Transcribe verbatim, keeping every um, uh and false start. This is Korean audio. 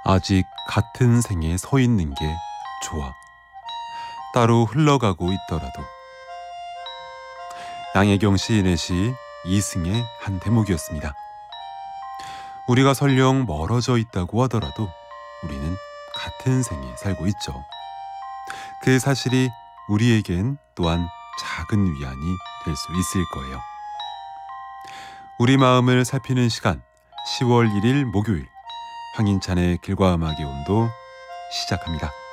아직 같은 생에 서 있는 게 좋아. 따로 흘러가고 있더라도. 양혜경 시인의 시 이승의 한 대목이었습니다. 우리가 설령 멀어져 있다고 하더라도 우리는 같은 생에 살고 있죠. 그 사실이 우리에겐 또한 작은 위안이 될 수 있을 거예요. 우리 마음을 살피는 시간, 시월 일일 목요일 황인찬의 길과 음악의 온도 시작합니다.